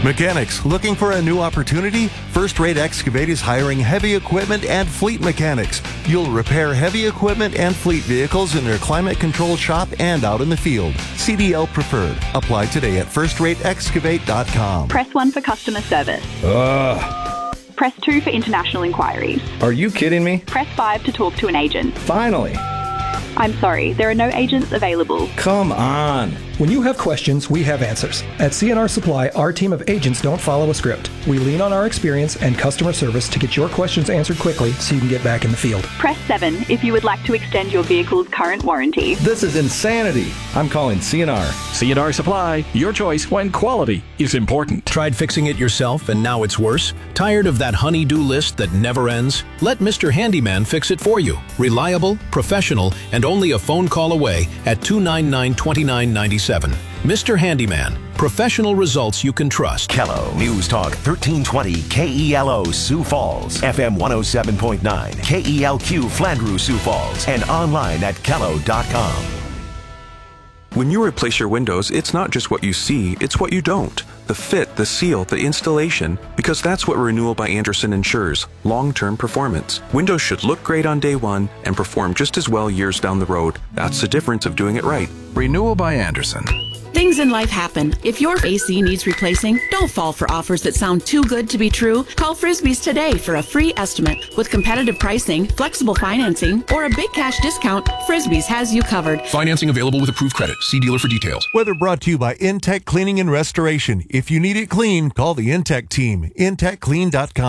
Mechanics, looking for a new opportunity? First Rate Excavate is hiring heavy equipment and fleet mechanics. You'll repair heavy equipment and fleet vehicles in their climate-controlled shop and out in the field. CDL preferred. Apply today at firstrateexcavate.com. Press 1 for customer service. Press 2 for international inquiries. Are you kidding me? Press 5 to talk to an agent. Finally. I'm sorry, there are no agents available. Come on. When you have questions, we have answers. At CNR Supply, our team of agents don't follow a script. We lean on our experience and customer service to get your questions answered quickly so you can get back in the field. Press 7 if you would like to extend your vehicle's current warranty. This is insanity. I'm calling CNR. CNR Supply, your choice when quality is important. Tried fixing it yourself and now it's worse? Tired of that honey-do list that never ends? Let Mr. Handyman fix it for you. Reliable, professional, and only a phone call away at $299-2997. Mr. Handyman. Professional results you can trust. Kello News Talk 1320 KELO Sioux Falls, FM 107.9 KELQ Flandreau Sioux Falls, and online at kello.com. When you replace your windows, it's not just what you see, it's what you don't. The fit, the seal, the installation, because that's what Renewal by Andersen ensures, long-term performance. Windows should look great on day one and perform just as well years down the road. That's the difference of doing it right. Renewal by Andersen. Things in life happen. If your AC needs replacing, don't fall for offers that sound too good to be true. Call Frisbee's today for a free estimate. With competitive pricing, flexible financing, or a big cash discount, Frisbee's has you covered. Financing available with approved credit. See dealer for details. Weather brought to you by Intech Cleaning and Restoration. If you need it clean, call the Intech team. IntechClean.com.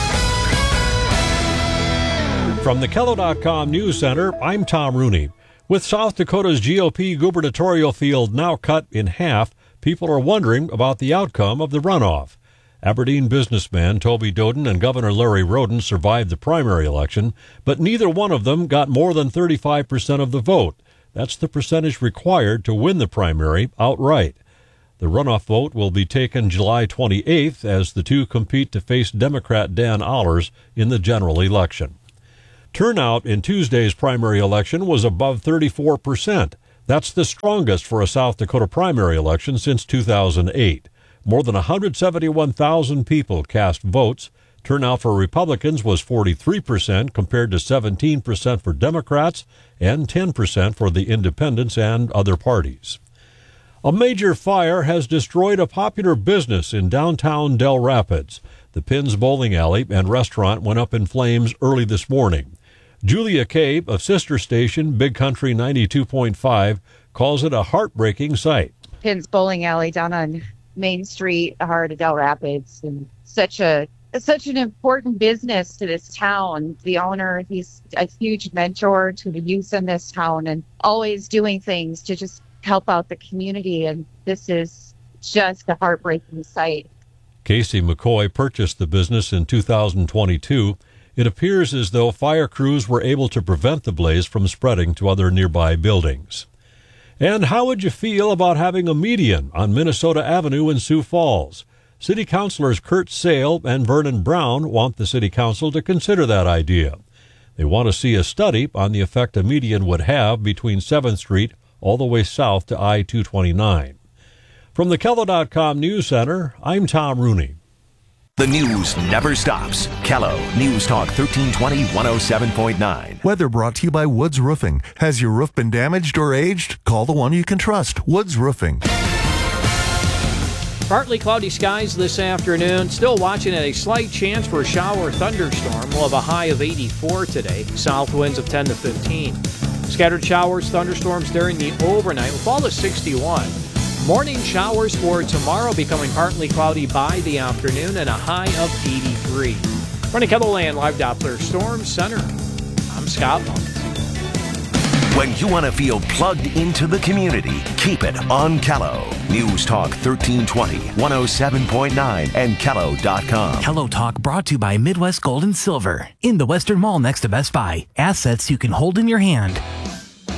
From the Kello.com News Center, I'm Tom Rooney. With South Dakota's GOP gubernatorial field now cut in half, people are wondering about the outcome of the runoff. Aberdeen businessman Toby Doden and Governor Larry Roden survived the primary election, but neither one of them got more than 35% of the vote. That's the percentage required to win the primary outright. The runoff vote will be taken July 28th as the two compete to face Democrat Dan Allers in the general election. Turnout in Tuesday's primary election was above 34%. That's the strongest for a South Dakota primary election since 2008. More than 171,000 people cast votes. Turnout for Republicans was 43% compared to 17% for Democrats and 10% for the independents and other parties. A major fire has destroyed a popular business in downtown Del Rapids. The Pins Bowling Alley and restaurant went up in flames early this morning. Julia Cabe of sister station Big Country 92.5 calls it a heartbreaking sight. Pins Bowling Alley down on Main Street, the heart of Del Rapids, and such an important business to this town. The owner, he's a huge mentor to the youth in this town and always doing things to just help out the community, and this is just a heartbreaking sight. Casey McCoy purchased the business in 2022. It appears as though fire crews were able to prevent the blaze from spreading to other nearby buildings. And how would you feel about having a median on Minnesota Avenue in Sioux Falls? City Councilors Kurt Sale and Vernon Brown want the City Council to consider that idea. They want to see a study on the effect a median would have between 7th Street all the way south to I-229. From the Kello.com News Center, I'm Tom Rooney. The news never stops. Kello News Talk 1320 107.9. Weather brought to you by Woods Roofing. Has your roof been damaged or aged? Call the one you can trust, Woods Roofing. Partly cloudy skies this afternoon. Still watching at a slight chance for a shower or thunderstorm. We'll have a high of 84 today. South winds of 10 to 15. Scattered showers, thunderstorms during the overnight will fall to 61. Morning showers for tomorrow, becoming partly cloudy by the afternoon, and a high of 83. From the KELOLAND Live Doppler Storm Center, I'm Scott Mullins. When you want to feel plugged into the community, keep it on Kello. News Talk 1320, 107.9, and Kello.com. Kello Talk brought to you by Midwest Gold and Silver. In the Western Mall next to Best Buy. Assets you can hold in your hand.